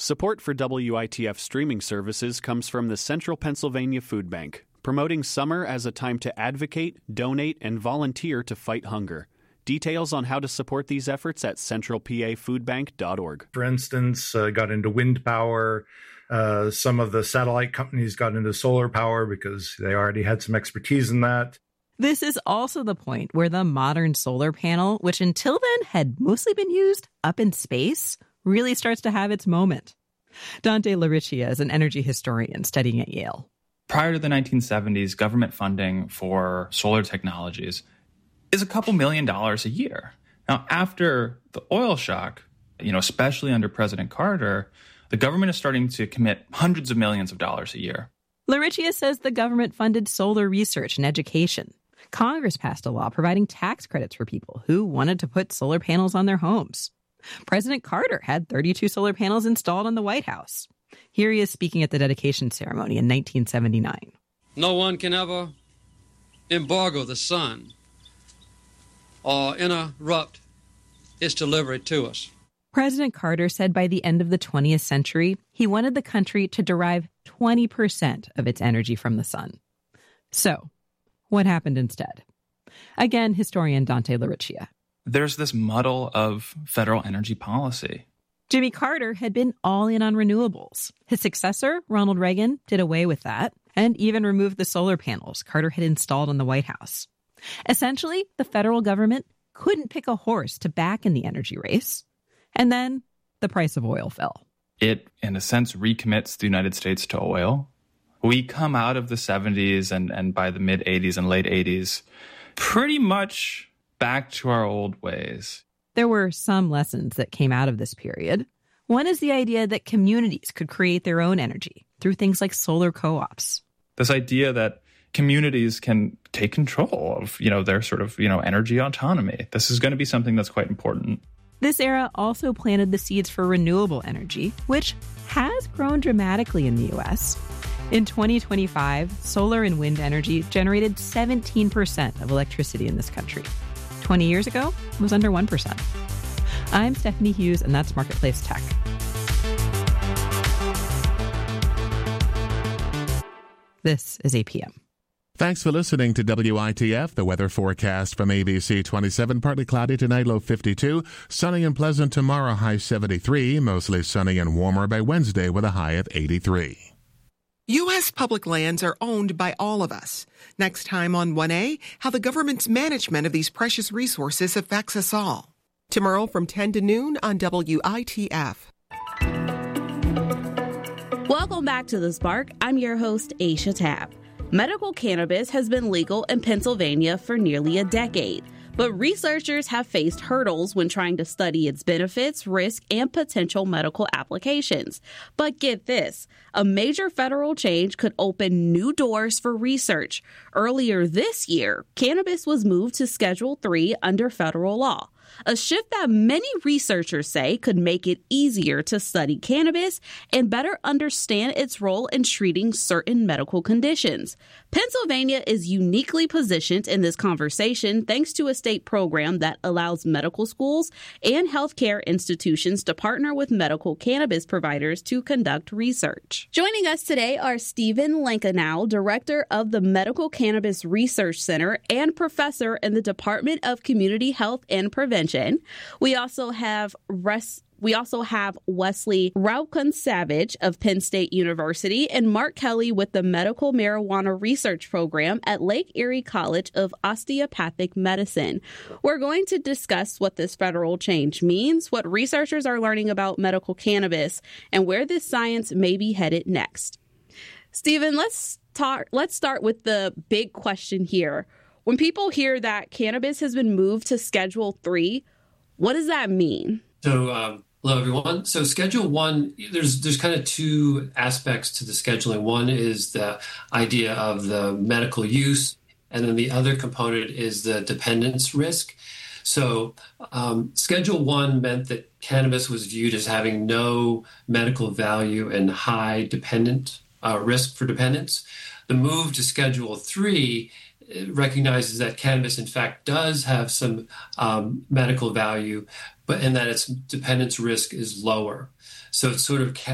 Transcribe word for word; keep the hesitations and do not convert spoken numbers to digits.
Support for W I T F streaming services comes from the Central Pennsylvania Food Bank, promoting summer as a time to advocate, donate, and volunteer to fight hunger. Details on how to support these efforts at central p a food bank dot org. For instance, uh, got into wind power. Uh, some of the satellite companies got into solar power because they already had some expertise in that. This is also the point where the modern solar panel, which until then had mostly been used up in space, really starts to have its moment. Dante LaRiccia is an energy historian studying at Yale. Prior to the nineteen seventies, government funding for solar technologies is a couple million dollars a year. Now, after the oil shock, you know, especially under President Carter, the government is starting to commit hundreds of millions of dollars a year. LaRiccia says the government funded solar research and education. Congress passed a law providing tax credits for people who wanted to put solar panels on their homes. President Carter had thirty-two solar panels installed in the White House. Here he is speaking at the dedication ceremony in nineteen seventy-nine. No one can ever embargo the sun or interrupt its delivery to us. President Carter said by the end of the twentieth century, he wanted the country to derive twenty percent of its energy from the sun. So, what happened instead? Again, historian Dante LaRiccia. There's this muddle of federal energy policy. Jimmy Carter had been all in on renewables. His successor, Ronald Reagan, did away with that and even removed the solar panels Carter had installed in the White House. Essentially, the federal government couldn't pick a horse to back in the energy race. And then the price of oil fell. It, in a sense, recommits the United States to oil. We come out of the seventies and, and by the mid-eighties and late eighties, pretty much back to our old ways. There were some lessons that came out of this period. One is the idea that communities could create their own energy through things like solar co-ops. This idea that communities can take control of, you know, their sort of, you know, energy autonomy. This is going to be something that's quite important. This era also planted the seeds for renewable energy, which has grown dramatically in the U S. In twenty twenty-five, solar and wind energy generated seventeen percent of electricity in this country. twenty years ago, it was under one percent. I'm Stephanie Hughes, and that's Marketplace Tech. This is A P M. Thanks for listening to W I T F, the weather forecast from A B C twenty-seven. Partly cloudy tonight, low fifty-two. Sunny and pleasant tomorrow, high seventy-three. Mostly sunny and warmer by Wednesday with a high of eighty-three. U S public lands are owned by all of us. Next time on one A, how the government's management of these precious resources affects us all. Tomorrow from ten to noon on W I T F. Welcome back to The Spark. I'm your host, Aisha Tabb. Medical cannabis has been legal in Pennsylvania for nearly a decade, but researchers have faced hurdles when trying to study its benefits, risk, and potential medical applications. But get this, a major federal change could open new doors for research. Earlier this year, cannabis was moved to Schedule three under federal law, a shift that many researchers say could make it easier to study cannabis and better understand its role in treating certain medical conditions. Pennsylvania is uniquely positioned in this conversation thanks to a state program that allows medical schools and healthcare institutions to partner with medical cannabis providers to conduct research. Joining us today are Stephen Lankenow, Director of the Medical Cannabis Research Center and Professor in the Department of Community Health and Prevention. We also have Res- we also have Wesley Raukun-Savage of Penn State University and Mark Kelly with the Medical Marijuana Research Program at Lake Erie College of Osteopathic Medicine. We're going to discuss what this federal change means, what researchers are learning about medical cannabis, and where this science may be headed next. Stephen, let's talk. Let's start with the big question here. When people hear that cannabis has been moved to Schedule three, what does that mean? So, um, hello, everyone. So Schedule one, there's there's kind of two aspects to the scheduling. One is the idea of the medical use, and then the other component is the dependence risk. So um, Schedule one meant that cannabis was viewed as having no medical value and high dependent uh, risk for dependence. The move to Schedule three recognizes that cannabis, in fact, does have some um, medical value, but and that its dependence risk is lower. So it's sort of